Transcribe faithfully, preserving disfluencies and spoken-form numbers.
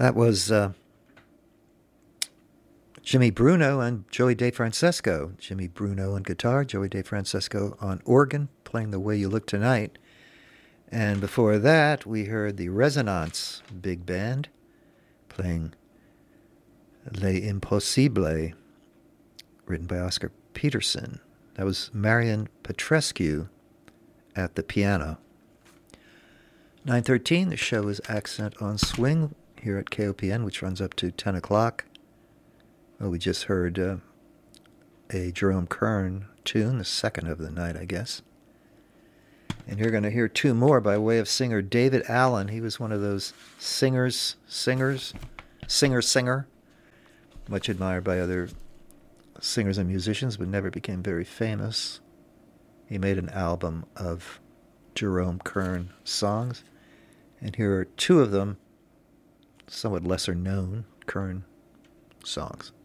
That was uh, Jimmy Bruno and Joey DeFrancesco. Jimmy Bruno on guitar, Joey DeFrancesco on organ, playing The Way You Look Tonight. And before that, we heard the Resonance Big Band playing L'Impossible, written by Oscar Peterson. That was Marion Petrescu at the piano. nine thirteen, the show is Accent on Swing here at K O P N, which runs up to ten o'clock. Well, we just heard uh, a Jerome Kern tune, the second of the night, I guess. And you're going to hear two more by way of singer David Allen. He was one of those singers, singers, singer-singer, much admired by other singers and musicians, but never became very famous. He made an album of Jerome Kern songs, and here are two of them, somewhat lesser known Kern songs.